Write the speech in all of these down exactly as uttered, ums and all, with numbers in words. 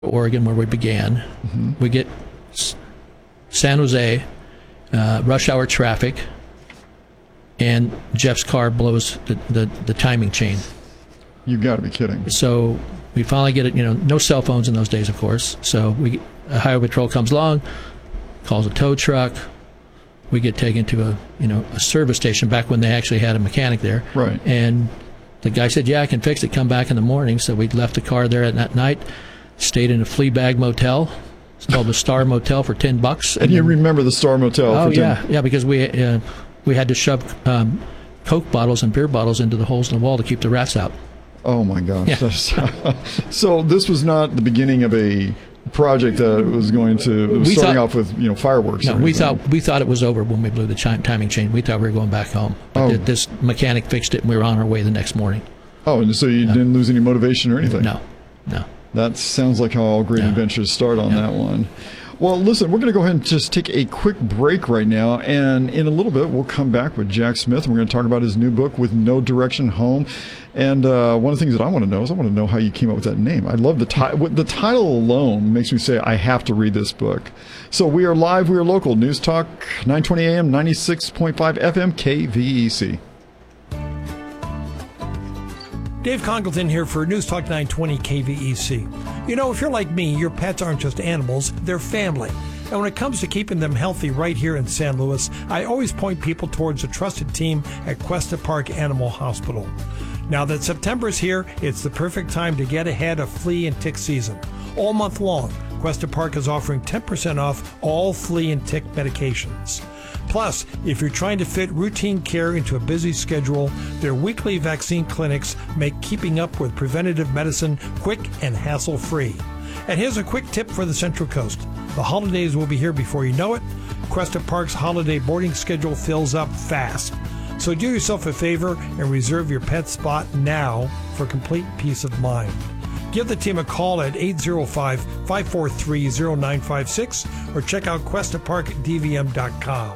Oregon, where we began. Mm-hmm. We get S- San Jose, uh, rush hour traffic, and Jeff's car blows the, the, the timing chain. You got to be kidding. So we finally get it, you know, no cell phones in those days, of course. So we a highway patrol comes along, calls a tow truck. We get taken to a, you know, a service station back when they actually had a mechanic there. Right. And the guy said, yeah, I can fix it. Come back in the morning. So we left the car there at that night, stayed in a flea bag motel. It's called the Star Motel for ten bucks. And, and you then, remember the Star Motel? Oh, for ten yeah. Yeah, because we... Uh, we had to shove um, Coke bottles and beer bottles into the holes in the wall to keep the rats out. Oh, my gosh. Yeah. So this was not the beginning of a project that was going to, it was we starting thought, off with, you know, fireworks. No, we thought we thought it was over when we blew the chi- timing chain. We thought we were going back home. But oh. th- this mechanic fixed it, and we were on our way the next morning. Oh, and so you no. didn't lose any motivation or anything? No, no. That sounds like how all great no. adventures start on no. that one. Well, listen, we're going to go ahead and just take a quick break right now, and in a little bit, we'll come back with Jack Smith, and we're going to talk about his new book, With No Direction Home. And uh, one of the things that I want to know is I want to know how you came up with that name. I love the title. The title alone makes me say I have to read this book. So we are live, we are local. News Talk, nine twenty A M, ninety-six point five F M, K V E C. Dave Congleton here for News Talk nine twenty K V E C. You know, if you're like me, your pets aren't just animals, they're family. And when it comes to keeping them healthy right here in San Luis, I always point people towards a trusted team at Cuesta Park Animal Hospital. Now that September is here, it's the perfect time to get ahead of flea and tick season. All month long, Cuesta Park is offering ten percent off all flea and tick medications. Plus, if you're trying to fit routine care into a busy schedule, their weekly vaccine clinics make keeping up with preventative medicine quick and hassle-free. And here's a quick tip for the Central Coast. The holidays will be here before you know it. Cuesta Park's holiday boarding schedule fills up fast. So do yourself a favor and reserve your pet spot now for complete peace of mind. Give the team a call at eight zero five, five four three, zero nine five six or check out cuesta park d v m dot com.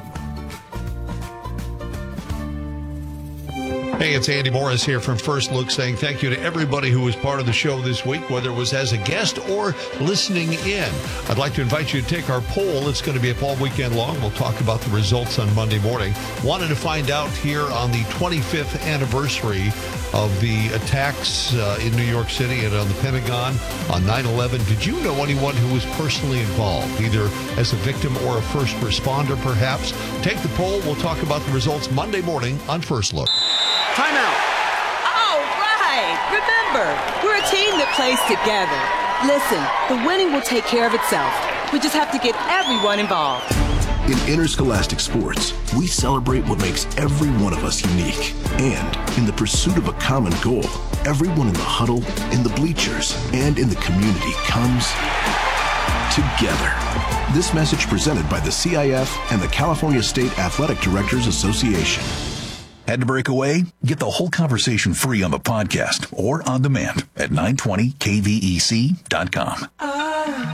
Hey, it's Andy Morris here from First Look saying thank you to everybody who was part of the show this week, whether it was as a guest or listening in. I'd like to invite you to take our poll. It's going to be up all weekend long. We'll talk about the results on Monday morning. Wanted to find out here on the twenty-fifth anniversary of the attacks uh, in New York City and on the Pentagon on nine eleven. Did you know anyone who was personally involved, either as a victim or a first responder, perhaps? Take the poll. We'll talk about the results Monday morning on First Look. Timeout. All right. Remember, we're a team that plays together. Listen, the winning will take care of itself. We just have to get everyone involved. In interscholastic sports, we celebrate what makes every one of us unique. And in the pursuit of a common goal, everyone in the huddle, in the bleachers, and in the community comes together. This message presented by the C I F and the California State Athletic Directors Association. Had to break away? Get the whole conversation free on the podcast or on demand at nine twenty K V E C dot com.